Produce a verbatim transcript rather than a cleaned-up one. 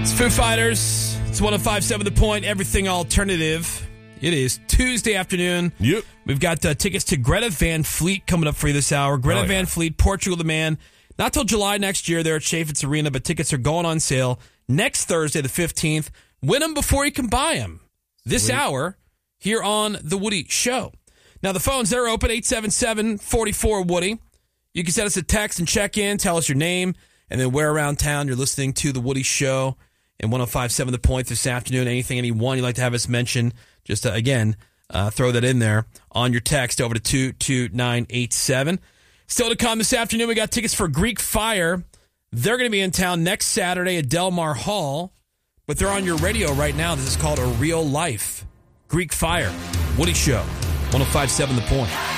Foo Fighters. It's one oh five point seven The Point, everything alternative. It is Tuesday afternoon. Yep. We've got uh, tickets to Greta Van Fleet coming up for you this hour. Greta Oh, yeah. Van Fleet, Portugal the Man. Not till July next year there at Chaffetz Arena, but tickets are going on sale next Thursday, the fifteenth. Win them before you can buy them. This Sweet. hour here on The Woody Show. Now, the phones, they're open, eight seven seven, four four, Woody. You can send us a text and check in, tell us your name, and then where around town you're listening to The Woody Show. And one oh five point seven The Point this afternoon. Anything, anyone you'd like to have us mention, just uh, again, uh, throw that in there on your text over to two two nine eight seven. Still to come this afternoon, we got tickets for Greek Fire. They're going to be in town next Saturday at Del Mar Hall, but they're on your radio right now. This is called A Real Life. Greek Fire, Woody Show, one oh five point seven The Point.